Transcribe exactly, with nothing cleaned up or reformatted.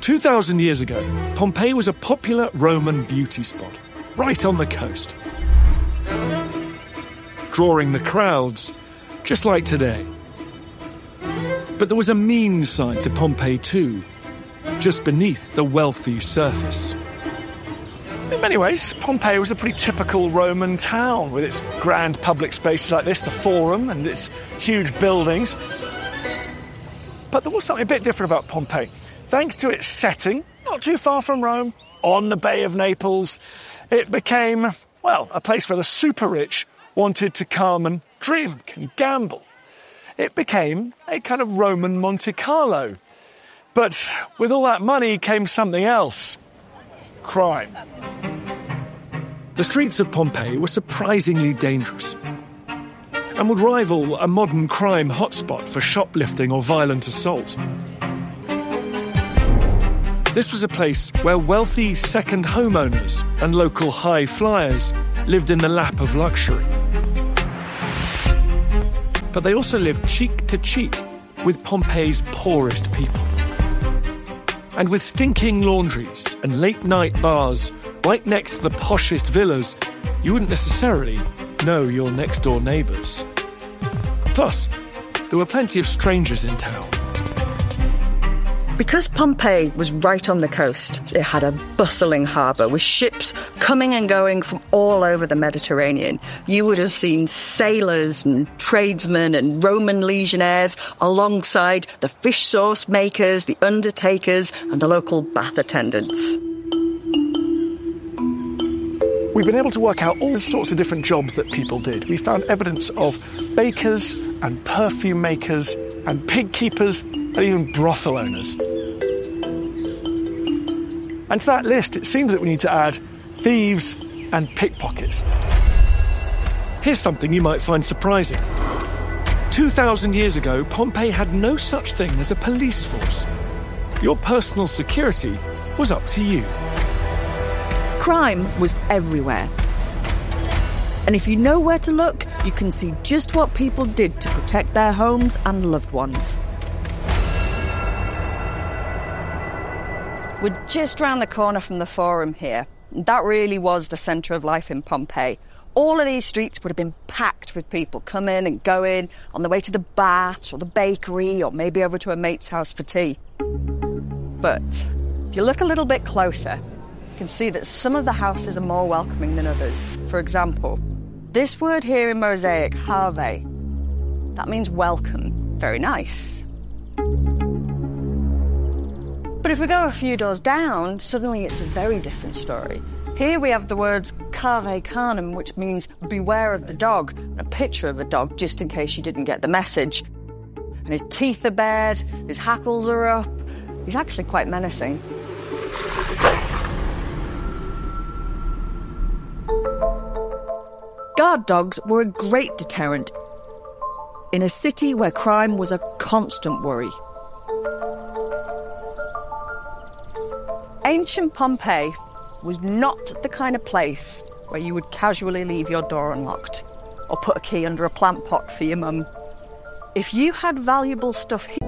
two thousand years ago, Pompeii was a popular Roman beauty spot, right on the coast, drawing the crowds, just like today. But there was a mean side to Pompeii too, just beneath the wealthy surface. In many ways, Pompeii was a pretty typical Roman town, with its grand public spaces like this, the Forum, and its huge buildings. But there was something a bit different about Pompeii. Thanks to its setting, not too far from Rome, on the Bay of Naples, it became, well, a place where the super-rich wanted to come and drink and gamble. It became a kind of Roman Monte Carlo. But with all that money came something else. Crime. The streets of Pompeii were surprisingly dangerous and would rival a modern crime hotspot for shoplifting or violent assault. This was a place where wealthy second homeowners and local high flyers lived in the lap of luxury. But they also lived cheek to cheek with Pompeii's poorest people. And with stinking laundries and late-night bars right next to the poshest villas, you wouldn't necessarily know your next-door neighbours. Plus, there were plenty of strangers in town. Because Pompeii was right on the coast, it had a bustling harbour with ships coming and going from all over the Mediterranean. You would have seen sailors and tradesmen and Roman legionnaires alongside the fish sauce makers, the undertakers and the local bath attendants. We've been able to work out all sorts of different jobs that people did. We found evidence of bakers and perfume makers and pig keepers and even brothel owners. And to that list, it seems that we need to add thieves and pickpockets. Here's something you might find surprising. two thousand years ago, Pompeii had no such thing as a police force. Your personal security was up to you. Crime was everywhere. And if you know where to look, you can see just what people did to protect their homes and loved ones. We're just round the corner from the Forum here. That really was the centre of life in Pompeii. All of these streets would have been packed with people coming and going on the way to the baths or the bakery or maybe over to a mate's house for tea. But if you look a little bit closer, you can see that some of the houses are more welcoming than others. For example, this word here in Mosaic, have, that means welcome. Very nice. But if we go a few doors down, suddenly it's a very different story. Here we have the words cave canem, which means beware of the dog, and a picture of a dog just in case you didn't get the message. And his teeth are bared, his hackles are up. He's actually quite menacing. Guard dogs were a great deterrent in a city where crime was a constant worry. Ancient Pompeii was not the kind of place where you would casually leave your door unlocked or put a key under a plant pot for your mum. If you had valuable stuff here,